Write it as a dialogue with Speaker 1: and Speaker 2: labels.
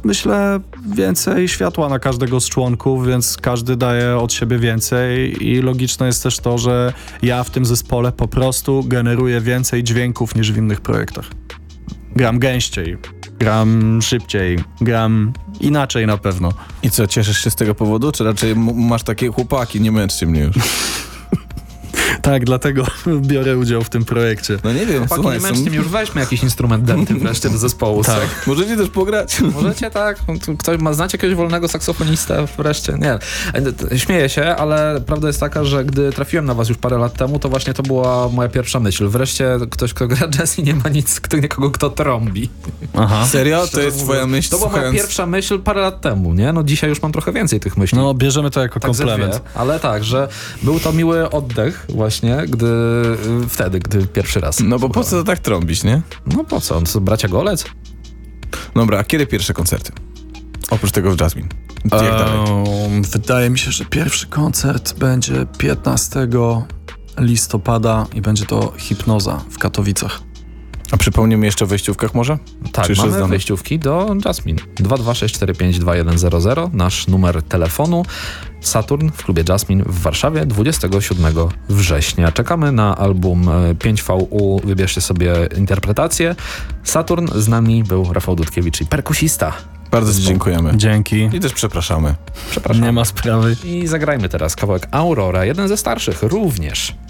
Speaker 1: myślę, więcej światła na każdego z członków, więc każdy daje od siebie więcej i logiczne jest też to, że ja w tym zespole po prostu generuję więcej dźwięków niż w innych projektach. Gram gęściej, gram szybciej, gram inaczej na pewno.
Speaker 2: I co, cieszysz się z tego powodu? Czy raczej masz takie chłopaki, nie męczcie mnie już?
Speaker 1: Tak, dlatego biorę udział w tym projekcie.
Speaker 2: No nie wiem,
Speaker 3: Chłopaki, nie męczcie mnie, już weźmy jakiś instrument denty wreszcie do zespołu.
Speaker 1: Tak.
Speaker 2: Możecie też pograć?
Speaker 3: Możecie, tak? Znacie jakiegoś wolnego saksofonistę wreszcie? Nie. Śmieję się, ale prawda jest taka, że gdy trafiłem na was już parę lat temu, to właśnie to była moja pierwsza myśl. Wreszcie ktoś, kto gra jazz i nie ma nic, nikogo, kto trąbi.
Speaker 1: Aha.
Speaker 2: Serio? To jest twoja myśl?
Speaker 3: To była moja pierwsza myśl parę lat temu, nie? No dzisiaj już mam trochę więcej tych myśli.
Speaker 1: No, bierzemy to jako
Speaker 3: Tak ze
Speaker 1: komplement.
Speaker 3: dwie, ale tak, że był to miły oddech właśnie, gdy pierwszy raz.
Speaker 2: No bo po co to tak trąbić, nie?
Speaker 3: No po co? To bracia Golec?
Speaker 2: Dobra, a kiedy pierwsze koncerty? Oprócz tego w Jasmine. Jak dalej?
Speaker 1: Wydaje mi się, że pierwszy koncert będzie 15 listopada i będzie to Hipnoza w Katowicach.
Speaker 2: A przypomnimy jeszcze o wejściówkach może?
Speaker 3: Tak,
Speaker 2: Czy
Speaker 3: mamy wejściówki do Jasmine. 226452100, nasz numer telefonu. Saturn w klubie Jasmine w Warszawie 27 września. Czekamy na album 5VU. Wybierzcie sobie interpretację. Saturn, z nami był Rafał Dudkiewicz i perkusista.
Speaker 2: Bardzo ci dziękujemy.
Speaker 1: Dzięki.
Speaker 2: I też przepraszamy.
Speaker 1: Nie ma sprawy.
Speaker 3: I zagrajmy teraz kawałek Aurora, jeden ze starszych również.